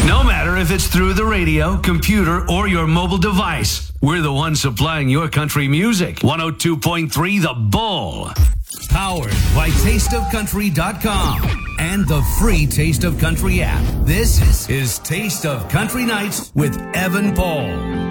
No matter if it's through the radio, computer, or your mobile device, we're the ones supplying your country music. 102.3 The Bull. Powered by TasteOfCountry.com and the free Taste of Country app. This is Taste of Country Nights with Evan Paul.